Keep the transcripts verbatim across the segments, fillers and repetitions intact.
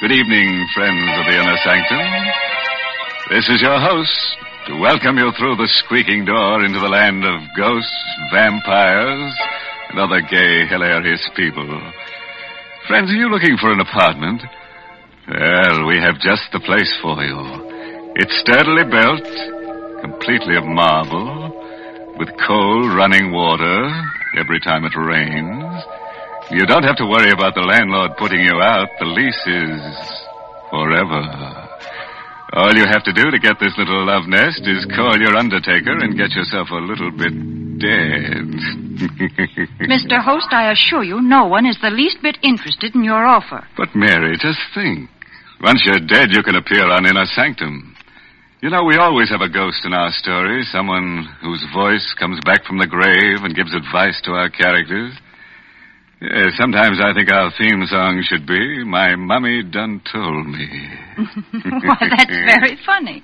Good evening, friends of the Inner Sanctum. This is your host to welcome you through the squeaking door into the land of ghosts, vampires, and other gay, hilarious people. Friends, are you looking for an apartment? Well, we have just the place for you. It's sturdily built, completely of marble, with cold running water every time it rains. You don't have to worry about the landlord putting you out. The lease is forever. All you have to do to get this little love nest is call your undertaker and get yourself a little bit dead. Mister Host, I assure you no one is the least bit interested in your offer. But, Mary, just think. Once you're dead, you can appear on Inner Sanctum. You know, we always have a ghost in our story, someone whose voice comes back from the grave and gives advice to our characters. Yeah, sometimes I think our theme song should be, My Mummy Done Told Me. Why, that's very funny.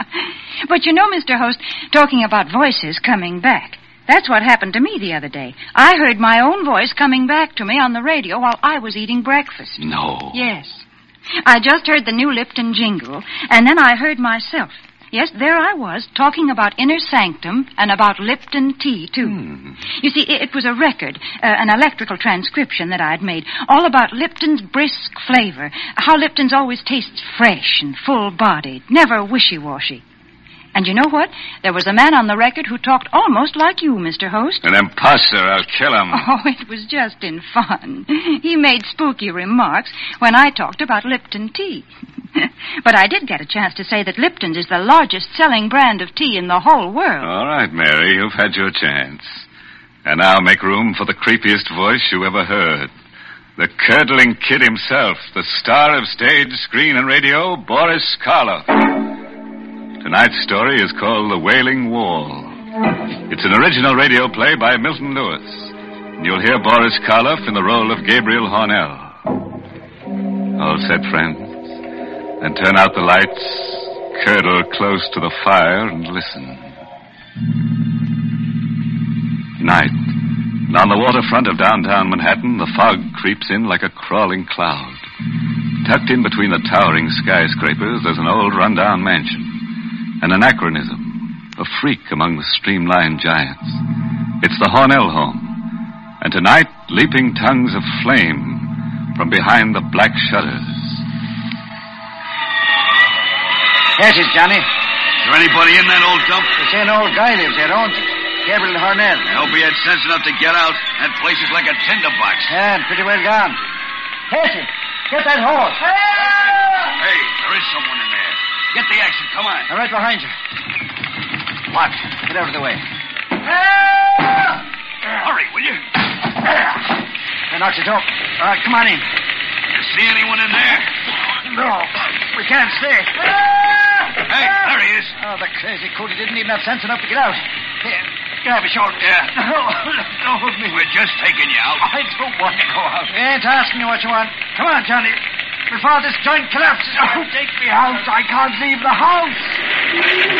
But you know, Mister Host, talking about voices coming back, that's what happened to me the other day. I heard my own voice coming back to me on the radio while I was eating breakfast. No. Yes. I just heard the new Lipton jingle, and then I heard myself. Yes, there I was, talking about Inner Sanctum and about Lipton tea, too. Hmm. You see, it was a record, uh, an electrical transcription that I'd made, all about Lipton's brisk flavor, how Lipton's always tastes fresh and full-bodied, never wishy-washy. And you know what? There was a man on the record who talked almost like you, Mister Host. An imposter. I'll kill him. Oh, it was just in fun. He made spooky remarks when I talked about Lipton tea. But I did get a chance to say that Lipton's is the largest selling brand of tea in the whole world. All right, Mary, you've had your chance. And now make room for the creepiest voice you ever heard. The curdling kid himself, the star of stage, screen, and radio, Boris Karloff. Tonight's story is called The Wailing Wall. It's an original radio play by Milton Lewis. And you'll hear Boris Karloff in the role of Gabriel Hornell. All set, friends? Then turn out the lights, curdle close to the fire, and listen. Night. And on the waterfront of downtown Manhattan, the fog creeps in like a crawling cloud. Tucked in between the towering skyscrapers, there's an old rundown mansion. An anachronism, a freak among the streamlined giants. It's the Hornell home. And tonight, leaping tongues of flame from behind the black shutters. Yes, it's Johnny. Is there anybody in that old dump? They say an old guy lives there, don't it? Gabriel Hornell. I hope he had sense enough to get out. That place is like a tinderbox. Yeah, pretty well gone. Casey, get that horse. Hey, there is someone in there. Get the action, come on. I'm right behind you. What? Get out of the way. Hurry, will you? They knocked it up. All right, come on in. You see anyone in there? No, we can't stay. Hey, there he is. Oh, the crazy coot. He didn't even have sense enough to get out. Here, grab his shoulder. Yeah. No, don't hold me. We're just taking you out. I don't want to go out. We ain't asking you what you want. Come on, Johnny. Before this joint collapses. Oh, take me out. I can't leave the house.